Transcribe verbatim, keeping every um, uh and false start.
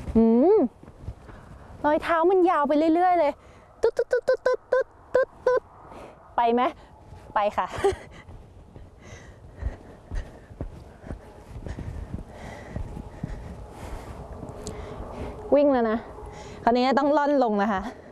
หืมรอยเท้ามันยาวไปเรื่อยๆเลยตุ๊ดตุ๊ดตุ๊ดตุ๊ดตุ๊ดตุ๊ดตุ๊ดตุ๊ดไปไหมไปค่ะวิ่งแล้วนะคราวนี้ต้องล่อนลงนะคะ